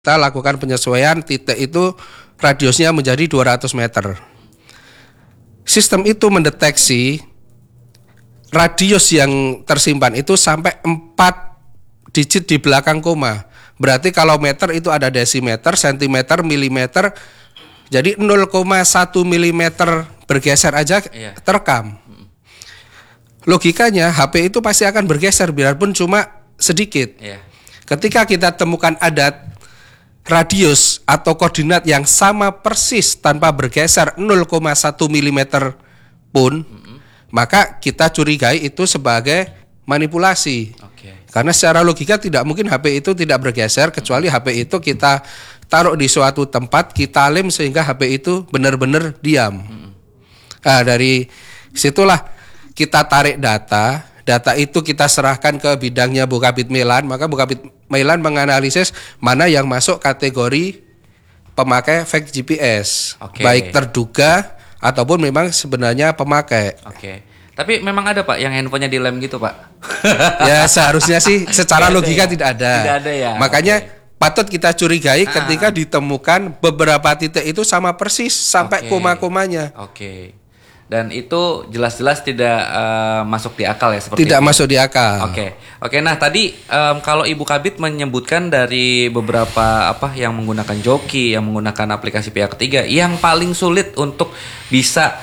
kita lakukan penyesuaian titik itu radiusnya menjadi 200 meter. Sistem itu mendeteksi radius yang tersimpan itu sampai 4 digit di belakang koma. Berarti kalau meter itu ada desimeter, sentimeter, milimeter. Jadi 0,1 milimeter bergeser aja terekam. Logikanya HP itu pasti akan bergeser biarpun cuma sedikit. Ketika kita temukan ada radius atau koordinat yang sama persis tanpa bergeser 0,1 mm pun, maka kita curigai itu sebagai manipulasi. Karena secara logika tidak mungkin HP itu tidak bergeser kecuali HP itu kita taruh di suatu tempat, kita lem sehingga HP itu benar-benar diam. Nah, dari situlah kita tarik data itu kita serahkan ke bidangnya Bu Kabid Melan, maka Bu Kabid Melan menganalisis mana yang masuk kategori pemakai fake GPS, baik terduga ataupun memang sebenarnya pemakai. Tapi memang ada Pak yang handphonenya dilem gitu Pak? Ya seharusnya sih secara logika tidak ada. Tidak ada ya. Makanya patut kita curigai ketika ditemukan beberapa titik itu sama persis sampai koma-komanya. Dan itu jelas-jelas tidak masuk di akal ya seperti tidak itu. Masuk di akal. Oke. Nah tadi kalau Ibu Kabid menyebutkan dari beberapa yang menggunakan joki, yang menggunakan aplikasi pihak ketiga, yang paling sulit untuk bisa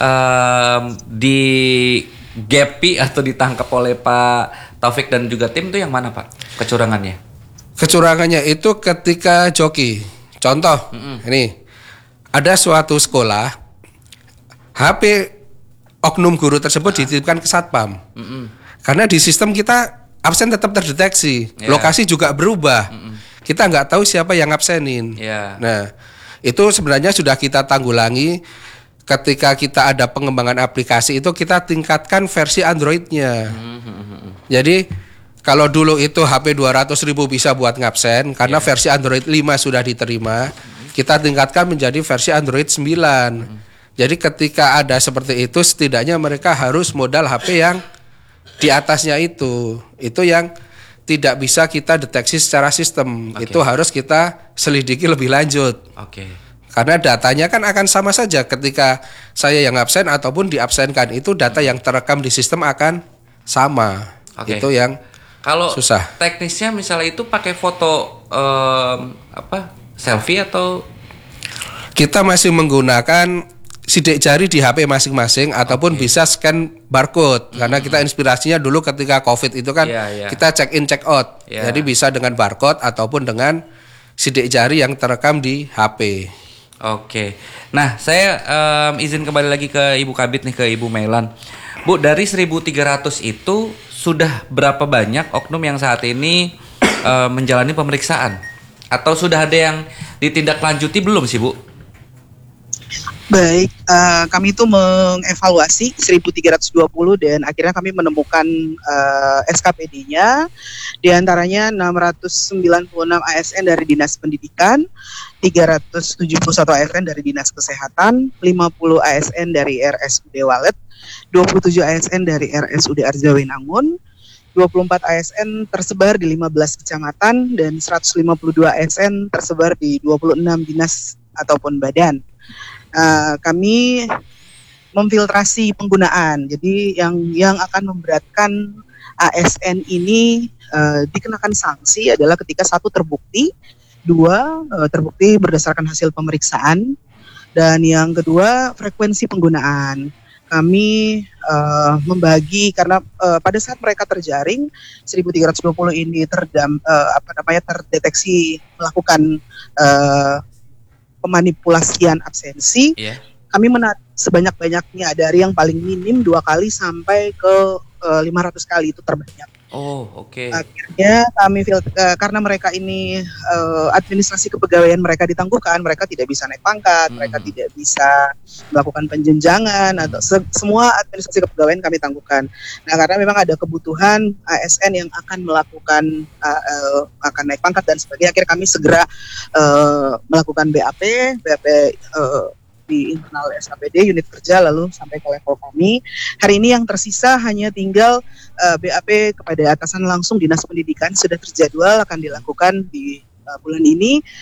digepi atau ditangkap oleh Pak Taufik dan juga tim itu yang mana Pak kecurangannya? Kecurangannya itu ketika joki. Contoh, ini ada suatu sekolah. HP oknum guru tersebut dititipkan ke satpam. Karena di sistem kita absen tetap terdeteksi, lokasi juga berubah. Kita nggak tahu siapa yang absenin. Nah, itu sebenarnya sudah kita tanggulangi ketika kita ada pengembangan aplikasi itu kita tingkatkan versi Android-nya. Jadi kalau dulu itu HP 200.000 bisa buat ngabsen, karena versi Android 5 sudah diterima, kita tingkatkan menjadi versi Android 9. Jadi ketika ada seperti itu setidaknya mereka harus modal HP yang di atasnya itu yang tidak bisa kita deteksi secara sistem. Itu harus kita selidiki lebih lanjut. Karena datanya kan akan sama saja ketika saya yang absen ataupun diabsenkan, itu data yang terekam di sistem akan sama. Itu yang kalau susah. Teknisnya misalnya itu pakai foto selfie atau kita masih menggunakan sidik jari di HP masing-masing ataupun bisa scan barcode karena kita inspirasinya dulu ketika COVID itu kan kita check in check out. Jadi bisa dengan barcode ataupun dengan sidik jari yang terekam di HP. Nah, saya izin kembali lagi ke Ibu Kabid nih, ke Ibu Melan. Bu, dari 1.300 itu sudah berapa banyak oknum yang saat ini menjalani pemeriksaan? Atau sudah ada yang ditindaklanjuti belum sih, Bu? Baik, kami itu mengevaluasi 1.320 dan akhirnya kami menemukan SKPD-nya, diantaranya 696 ASN dari Dinas Pendidikan, 371 ASN dari Dinas Kesehatan, 50 ASN dari RSUD Walet, 27 ASN dari RSUD Arjawinangun, 24 ASN tersebar di 15 kecamatan, dan 152 ASN tersebar di 26 dinas ataupun badan. Kami memfiltrasi penggunaan. Jadi yang akan memberatkan ASN ini dikenakan sanksi adalah ketika satu terbukti, dua terbukti berdasarkan hasil pemeriksaan, dan yang kedua frekuensi penggunaan. Kami membagi karena pada saat mereka terjaring 1.320 ini terdeteksi melakukan pemanipulasian absensi, kami menarik sebanyak-banyaknya dari yang paling minim 2 kali sampai ke 500 kali, itu terbanyak. Akhirnya kami karena mereka ini administrasi kepegawaian mereka ditangguhkan, mereka tidak bisa naik pangkat, mereka tidak bisa melakukan penjenjangan atau semua administrasi kepegawaian kami tangguhkan. Nah, karena memang ada kebutuhan ASN yang akan melakukan akan naik pangkat dan sebagainya, akhirnya kami segera melakukan BAP di internal SKPD unit kerja lalu sampai ke level kami. Hari ini yang tersisa hanya tinggal BAP kepada atasan langsung Dinas Pendidikan, sudah terjadwal akan dilakukan di bulan ini